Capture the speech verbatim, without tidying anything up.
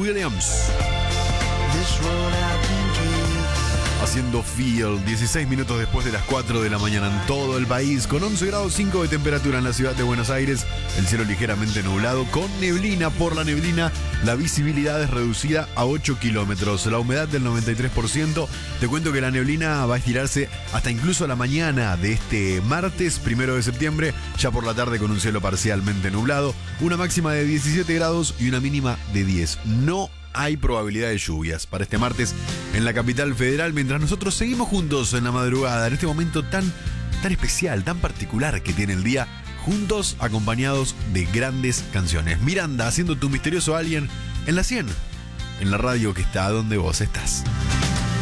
Williams. Haciendo Feel, dieciséis minutos después de las cuatro de la mañana en todo el país, con once grados cinco de temperatura en la ciudad de Buenos Aires, el cielo ligeramente nublado, con neblina. Por la neblina, la visibilidad es reducida a ocho kilómetros, la humedad del noventa y tres por ciento. Te cuento que la neblina va a estirarse hasta incluso la mañana de este martes, primero de septiembre, ya por la tarde con un cielo parcialmente nublado, una máxima de diecisiete grados y una mínima de diez. No hay probabilidad de lluvias para este martes en la capital federal, mientras nosotros seguimos juntos en la madrugada, en este momento tan, tan especial, tan particular que tiene el día, juntos acompañados de grandes canciones. Miranda haciendo Tu Misterioso Alien en la cien, en la radio que está donde vos estás.